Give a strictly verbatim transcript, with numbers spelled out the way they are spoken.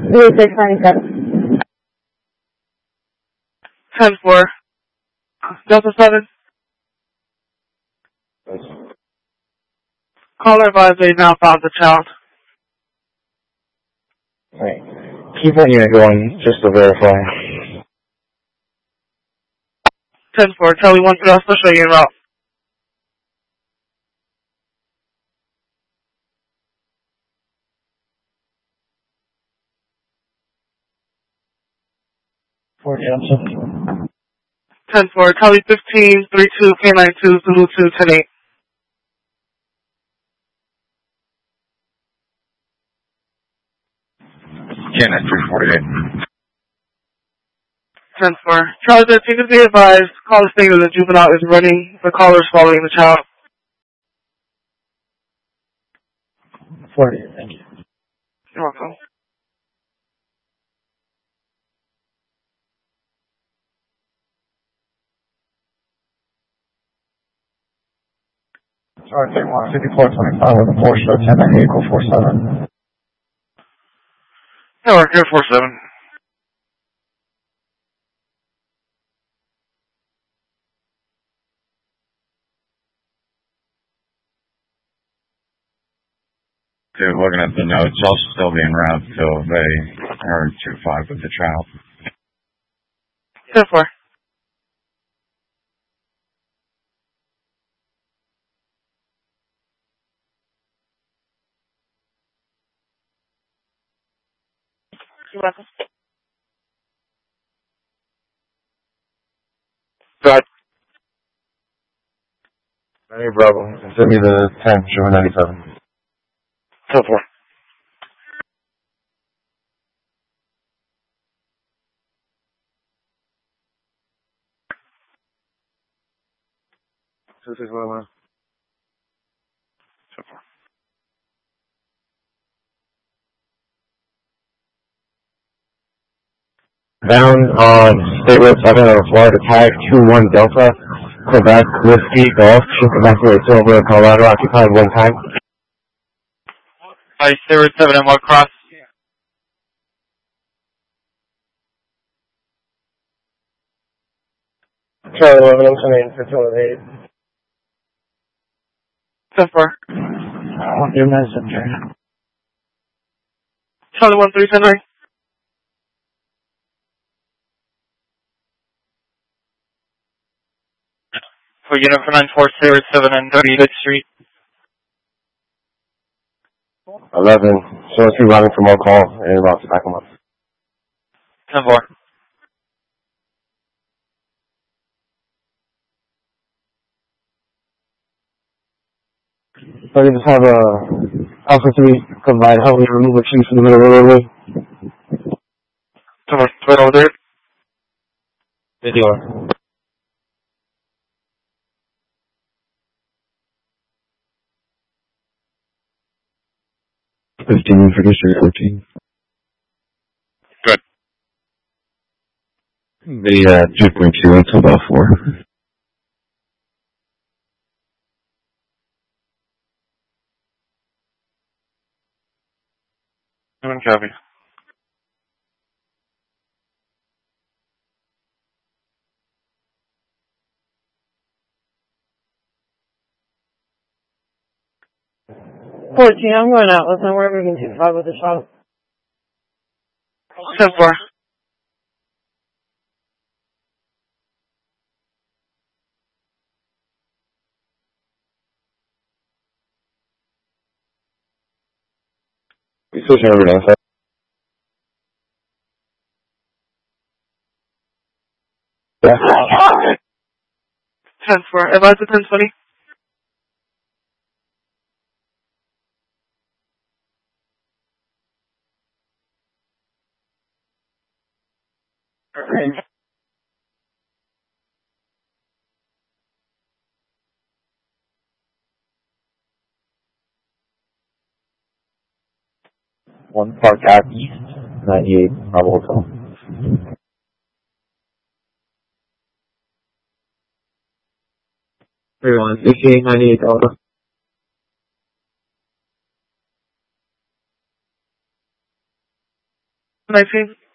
three six nine seven. ten four. Delta seven. Yes. Caller advised they now found the child. Right. Keep that unit going just to verify. ten four. Charlie one three, I'll still show you en route. Four Johnson. ten four. Charlie fifteen, three two, K nine two, Zulu two, ten eight. Ken at three forty-eight. ten four. Charlie thirteen, to be advised, caller stated the juvenile is running. The caller is following the child. forty-eight, thank you. You're welcome. Sorry, take one, fifty-four twenty-five with a four show ten ninety equal four seven. Yeah, we're here four seven. Dude, looking at the notes, I'll still be en route till they are two five with the child. ten four. You're welcome. Good. Hey, Bravo. Send me the ten, show ninety-seven. ten four. two six one one. ten four. Bound on State Road seven on Florida Tag two one Delta, Quebec Whiskey Golf, should come back to Silver, Colorado, occupied one time. Hi, State Road seven and one cross. Charlie eleven, I'm sending fifteen with eight. ten four. What's your messenger? Charlie one three, ten nine. For unit for nine four, State Road seven and thirty-eighth Street. eleven, so let's be running for more call and about to back them up. ten four. So you just have a Alpha three provide help me remove a tree from the middle of the roadway. ten four, right over there. Video. fifteen for District fourteen. Good. The uh, two point two until about four. Seven copy. fourteen, I'm going out. Listen, wherever we can do five with the shot. ten four. We switching over now, sir. Yeah. ten four. Advise the ten twenty. Okay. One Park Ave East, ninety-eight, Bravo Hotel. Everyone, fifty-eight ninety-eight Delta. nineteen.